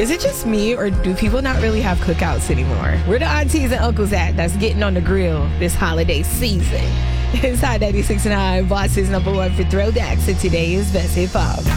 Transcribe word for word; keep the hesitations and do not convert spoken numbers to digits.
Is it just me, or do people not really have cookouts anymore? Where the aunties and uncles at that's getting on the grill this holiday season? Inside ninety-six point nine, Boston's number one for throwbacks, and today is Best Hip Hop.